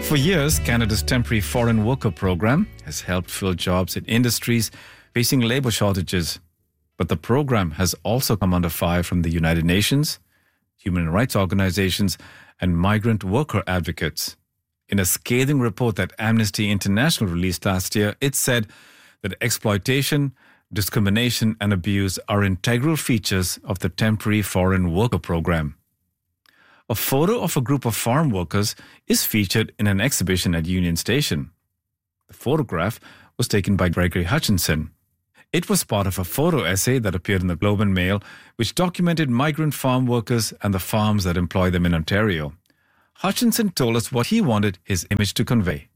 For years, Canada's Temporary Foreign Worker Program has helped fill jobs in industries facing labour shortages. But the program has also come under fire from the United Nations, human rights organizations, and migrant worker advocates. In a scathing report that Amnesty International released last year, it said that exploitation, discrimination, and abuse are integral features of the Temporary Foreign Worker Program. A photo of a group of farm workers is featured in an exhibition at Union Station. The photograph was taken by Gregory Hutchinson. It was part of a photo essay that appeared in the Globe and Mail, which documented migrant farm workers and the farms that employ them in Ontario. Hutchinson told us what he wanted his image to convey.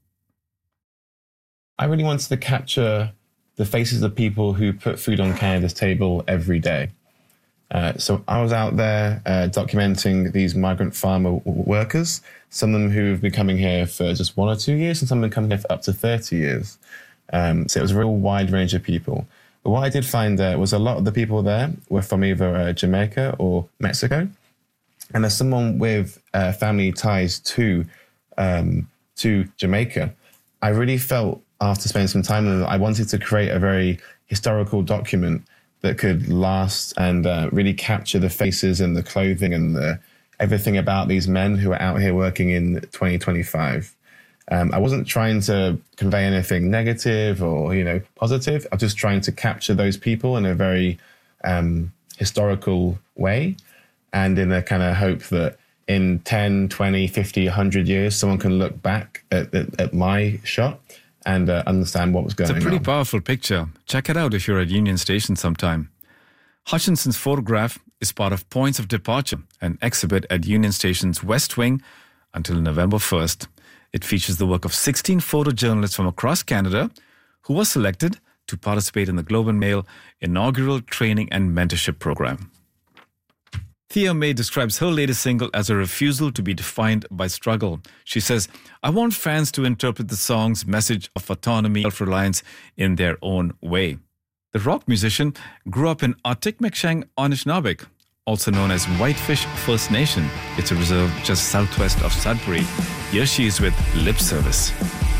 I really wanted to capture the faces of people who put food on Canada's table every day. So I was out there documenting these migrant farmer workers, some of them who've been coming here for just 1 or 2 years, and some of them coming here for up to 30 years. So it was a real wide range of people. But what I did find was a lot of the people there were from either Jamaica or Mexico. And as someone with family ties to Jamaica, I really felt after spending some time with them, I wanted to create a very historical document that could last and really capture the faces and the clothing and everything about these men who are out here working in 2025. I wasn't trying to convey anything negative or, positive. I was just trying to capture those people in a very historical way and in a kind of hope that in 10, 20, 50, 100 years, someone can look back at my shot and understand what was going on. It's a pretty powerful picture. Check it out if you're at Union Station sometime. Hutchinson's photograph is part of Points of Departure, an exhibit at Union Station's West Wing until November 1st. It features the work of 16 photojournalists from across Canada who were selected to participate in the Globe and Mail inaugural training and mentorship program. Thea May describes her latest single as a refusal to be defined by struggle. She says, "I want fans to interpret the song's message of autonomy and self-reliance in their own way." The rock musician grew up in Atikamek, Anishinaabe, also known as Whitefish First Nation. It's a reserve just southwest of Sudbury. Here she is with Lip Service.